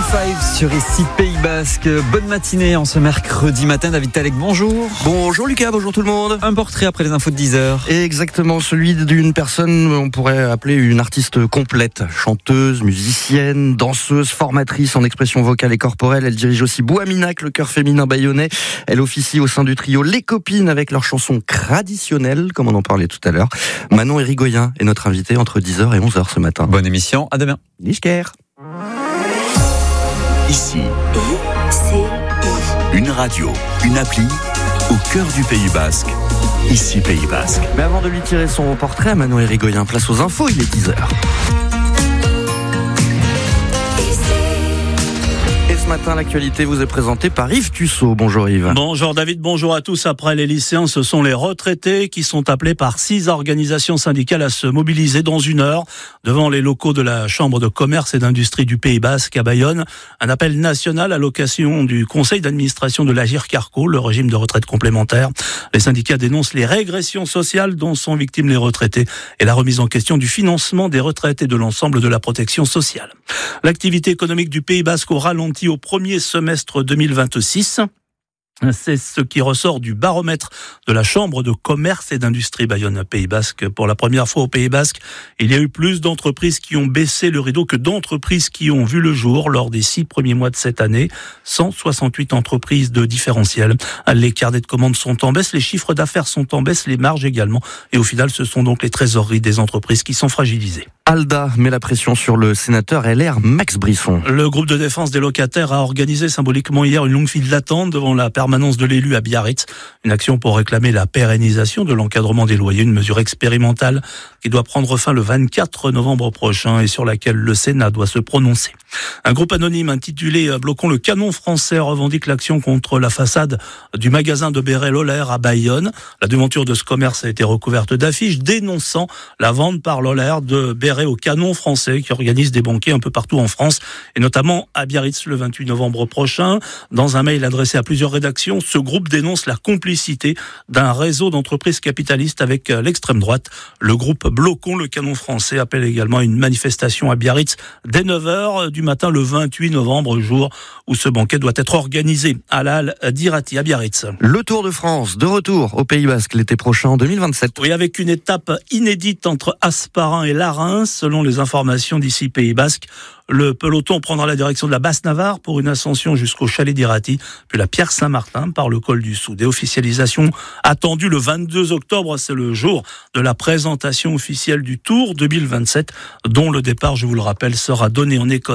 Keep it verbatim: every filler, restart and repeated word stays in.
cinq sur ici Pays Basque. Bonne matinée en ce mercredi matin. David Talek, bonjour. Bonjour Lucas, bonjour tout le monde. Un portrait après les infos de dix heures. Exactement, celui d'une personne, on pourrait appeler une artiste complète. Chanteuse, musicienne, danseuse, formatrice en expression vocale et corporelle. Elle dirige aussi Bouaminac, le chœur féminin bayonnais. Elle officie au sein du trio Les Copines avec leurs chansons traditionnelles, comme on en parlait tout à l'heure. Manon Érigoyen est notre invitée entre dix heures et onze heures ce matin. Bonne émission, à demain. Nishker. Ici, une radio, une appli, au cœur du Pays Basque. Ici Pays Basque. Mais avant de lui tirer son portrait à Manon Érigoyen, place aux infos, il est dix heures. Et ce matin, l'actualité vous est présentée par Yves Tussaud. Bonjour Yves. Bonjour David, bonjour à tous. Après les lycéens, ce sont les retraités qui sont appelés par six organisations syndicales à se mobiliser dans une heure devant les locaux de la Chambre de commerce et d'industrie du Pays Basque à Bayonne. Un appel national à l'occasion du conseil d'administration de l'Agirc Arrco, le régime de retraite complémentaire. Les syndicats dénoncent les régressions sociales dont sont victimes les retraités et la remise en question du financement des retraites et de l'ensemble de la protection sociale. L'activité économique du Pays Basque au ralenti au premier semestre deux mille vingt-six. C'est ce qui ressort du baromètre de la Chambre de commerce et d'industrie Bayonne-Pays Basque. Pour la première fois au Pays Basque, il y a eu plus d'entreprises qui ont baissé le rideau que d'entreprises qui ont vu le jour lors des six premiers mois de cette année. cent soixante-huit entreprises de différentiel. Les carnets de commandes sont en baisse, les chiffres d'affaires sont en baisse, les marges également. Et au final, ce sont donc les trésoreries des entreprises qui sont fragilisées. Alda met la pression sur le sénateur L R Max Brisson. Le groupe de défense des locataires a organisé symboliquement hier une longue file d'attente devant la permanence de l'élu à Biarritz. Une action pour réclamer la pérennisation de l'encadrement des loyers, une mesure expérimentale qui doit prendre fin le vingt-quatre novembre prochain et sur laquelle le Sénat doit se prononcer. Un groupe anonyme intitulé « Bloquons le canon français » revendique l'action contre la façade du magasin de Béret-Lolaire à Bayonne. La devanture de ce commerce a été recouverte d'affiches dénonçant la vente par Lolaire de Béret au canon français qui organise des banquets un peu partout en France et notamment à Biarritz le vingt-huit novembre prochain. Dans un mail adressé à plusieurs rédactions, ce groupe dénonce la complicité d'un réseau d'entreprises capitalistes avec l'extrême droite. Le groupe Bloquons le canon français appelle également à une manifestation à Biarritz dès neuf heures du matin le vingt-huit novembre, jour où ce banquet doit être organisé à la halle d'Irati à Biarritz. Le Tour de France, de retour au Pays Basque l'été prochain en deux mille vingt-sept. Oui, avec une étape inédite entre Hasparren et Larins, selon les informations d'ici Pays Basque. Le peloton prendra la direction de la Basse-Navarre pour une ascension jusqu'au chalet d'Irati, puis la Pierre-Saint-Martin par le col du Soude. Officialisation attendue le vingt-deux octobre, c'est le jour de la présentation officielle du Tour deux mille vingt-sept, dont le départ, je vous le rappelle, sera donné en Écosse